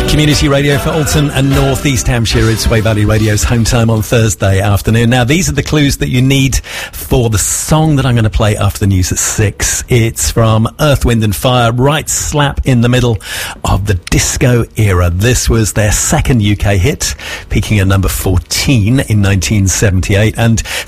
Community radio for Alton and North East Hampshire. It's Way Valley Radio's home time on Thursday afternoon. Now, these are the clues that you need for the song that I'm going to play after the news at 6. It's from Earth, Wind and Fire, right slap in the middle of the disco era. This was their second UK hit, peaking at number 14 in 1978. And